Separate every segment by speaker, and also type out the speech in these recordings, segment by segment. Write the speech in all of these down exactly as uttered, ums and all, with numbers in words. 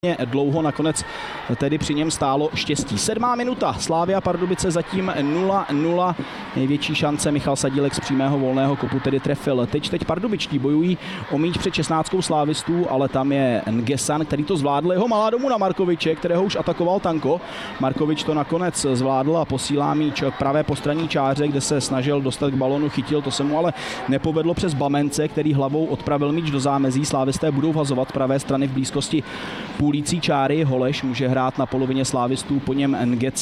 Speaker 1: Dlouho nakonec tedy při něm stálo štěstí. Sedmá minuta, Slavia Pardubice zatím nula nula. Největší šance Michal Sadílek z přímého volného kopu tedy trefil. Teď, teď pardubičtí bojují o míč před šestnáctkou slávistů, ale tam je Ngesan, který to zvládl. Jeho malá domů na Markoviče, kterého už atakoval Tanko. Markovič to nakonec zvládl a posílá míč k pravé postranní čáře, kde se snažil dostat k balonu, chytil, to se mu ale nepovedlo přes Bamence, který hlavou odpravil míč do zámezí. Slávisté budou vazovat z pravé strany v blízkosti půlící čáry. Holeš může hrát na polovině slávistů, po něm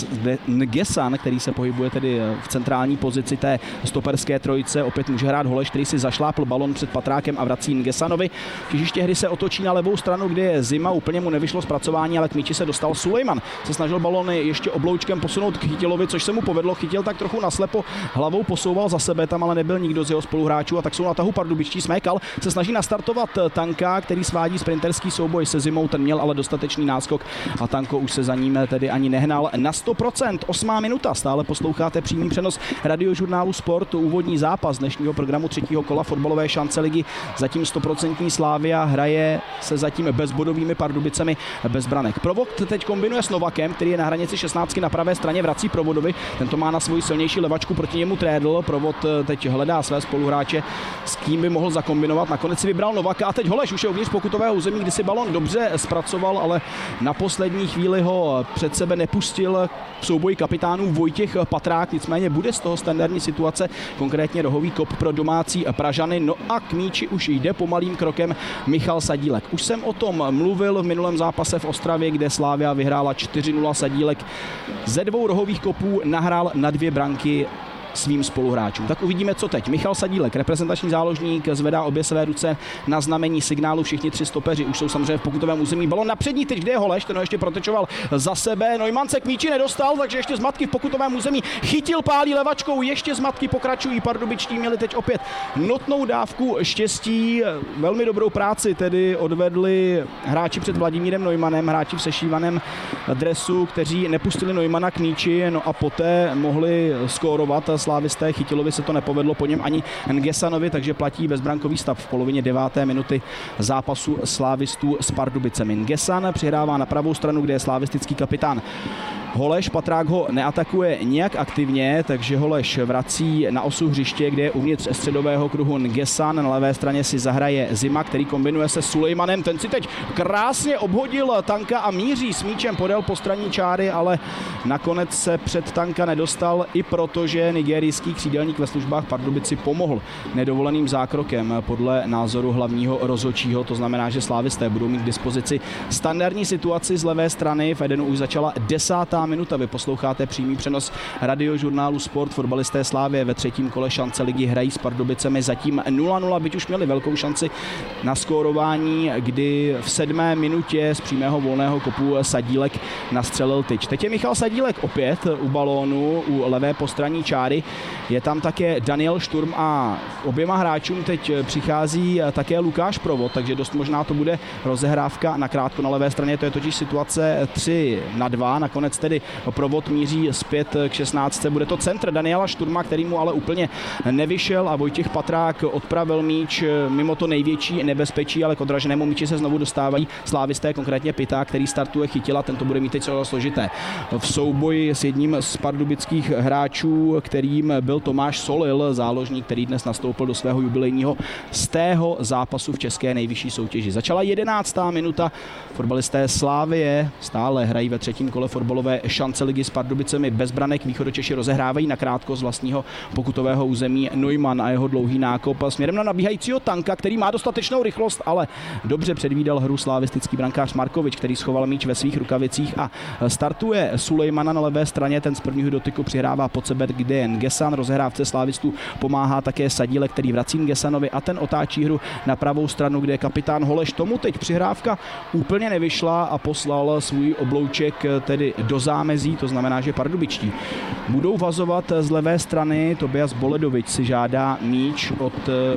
Speaker 1: Ngesan, který se pohybuje tedy v centrální pozici té stoperské trojice. Opět může hrát Holeš, který si zašlápl balon před Patrákem a vrací Ngesanovi. Těžiště hry se otočí na levou stranu, kde je Zima, úplně mu nevyšlo zpracování, ale k míči se dostal Sulejman. Se snažil balony ještě obloučkem posunout k Chytilovi, což se mu povedlo. Chytil tak trochu naslepo, hlavou posouval za sebe, tam ale nebyl nikdo z jeho spoluhráčů a tak jsou na tahu pardubičtí. Smékal se snaží nastartovat Tanka, který svádí sprinterský souboj se Zimou, ten měl ale dostatečný náskok a Tanko už se za ním tedy ani nehnal na sto procent. Osmá minuta, stále posloucháte přímý přenos Radiožurnálu Sport, úvodní zápas dnešního programu třetího kola fotbalové šance ligy. Zatím sto procent Slavia hraje se zatím bezbodovými Pardubicemi bez branek. Provod teď kombinuje s Novakem, který je na hranici šestnáctky na pravé straně, vrací Provodovi. Tento má na svoji silnější levačku, proti němu Trédl. Provod teď hledá své spoluhráče, s kým by mohl zakombinovat. Nakonec si vybral Novaka a teď Holeš už je uvnitř pokutového území, kdy si balon dobře zpracoval, ale na poslední chvíli ho před sebe nepustil v souboji kapitánů Vojtěch Patrák, nicméně bude z toho standardní situace, konkrétně rohový kop pro domácí Pražany. No a k míči už jde pomalým krokem Michal Sadílek. Už jsem o tom mluvil v minulém zápase v Ostravě, kde Slavia vyhrála čtyři nula. Sadílek ze dvou rohových kopů nahrál na dvě branky svým spoluhráčům. Tak uvidíme, co teď. Michal Sadílek, reprezentační záložník, zvedá obě své ruce na znamení signálu. Všichni tři stopeři už jsou samozřejmě v pokutovém území. Balon na přední, teď kde je Holeš, ten ho ještě protečoval za sebe. Neumann se k míči nedostal, takže ještě zmatky v pokutovém území. Chytil, pálí levačkou, ještě zmatky pokračují. Pardubičtí měli teď opět notnou dávku štěstí. Velmi dobrou práci tedy odvedli hráči před Vladimírem Neumannem, hráči v sešívaném dresu, kteří nepustili Neumana k míči, no a poté mohli skórovat Slávisté. Chytilovi se to nepovedlo, po něm ani Ngesanovi, takže platí bezbrankový stav v polovině deváté minuty zápasu slávistů s Pardubicemi. Ngesan přihrává na pravou stranu, kde je slávistický kapitán Holeš. Patrák ho neatakuje nijak aktivně, takže Holeš vrací na osu hřiště, kde je uvnitř středového kruhu Ngesan. Na levé straně si zahraje Zima, který kombinuje se Sulejmanem. Ten si teď krásně obhodil Tanka a míří s míčem podél postranní čáry, ale nakonec se před Tanka nedostal, i protože nigerijský křídelník ve službách Pardubici pomohl nedovoleným zákrokem podle názoru hlavního rozhodčího. To znamená, že slávisté budou mít k dispozici standardní situaci z levé strany. V Edenu už začala desátá minuta. Vy posloucháte přímý přenos Radiožurnálu Sport. Fotbalisté Slavie ve třetím kole šance ligy hrají s Pardubicemi zatím nula nula, byť už měli velkou šanci na skórování, kdy v sedmé minutě z přímého volného kopu Sadílek nastřelil tyč. Teď je Michal Sadílek opět u balónu, u levé postranní čáry. Je tam také Daniel Šturm a oběma hráčům teď přichází také Lukáš Provod, takže dost možná to bude rozehrávka nakrátko na levé straně. To je totiž situace tři na dva. Nakonec tedy Provod míří zpět k šestnáctce. Bude to centr Daniela Šturma, který mu ale úplně nevyšel a Vojtěch Patrák odpravil míč mimo to největší nebezpečí, ale k odraženému míči se znovu dostávají slávisté, konkrétně Piták, který startuje Chytila. Tento bude mít teď co složité v souboji s jedním z pardubických hráčů, kterým byl Tomáš Solil, záložník, který dnes nastoupil do svého jubilejního stého zápasu v české nejvyšší soutěži. Začala jedenáctá minuta. Fotbalisté Slavie stále hrají ve třetím kole fotbalové šance ligy s Pardubicemi bez branek. Východočeši rozehrávají nakrátko z vlastního pokutového území Neumann a jeho dlouhý nákop směrem na nabíhajícího Tanka, který má dostatečnou rychlost, ale dobře předvídal hru slávistický brankář Markovič, který schoval míč ve svých rukavicích a startuje Sulejmana na levé straně. Ten z prvního dotyku přihrává pod sebe, kde je Ngesan. Rozehrávce slávistů pomáhá také Sadílek, který vrací Ngesanovi a ten otáčí hru na pravou stranu, kde je kapitán Holeš. Tomu teď přihrávka úplně nevyšla a poslal svůj oblouček tedy do zámezí, to znamená, že pardubičtí budou vazovat z levé strany. Tobias Boledovič si žádá míč od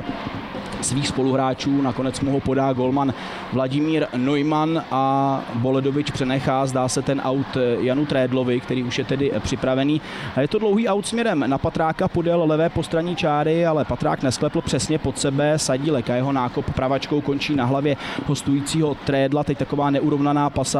Speaker 1: svých spoluhráčů, nakonec mu ho podá golman Vladimír Neumann a Boledovič přenechá, zdá se, ten aut Janu Trédlovi, který už je tedy připravený. A je to dlouhý aut směrem na Patráka podél levé postranní čáry, ale Patrák nesklepl přesně pod sebe Sadílek a jeho nákop pravačkou končí na hlavě hostujícího Trédla. Teď taková neurovnaná pasáž